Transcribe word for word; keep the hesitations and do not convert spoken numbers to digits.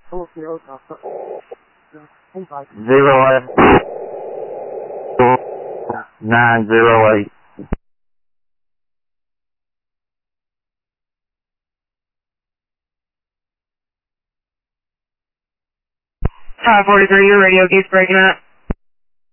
Zero eight nine zero eight. five forty-three, your radio keeps breaking up.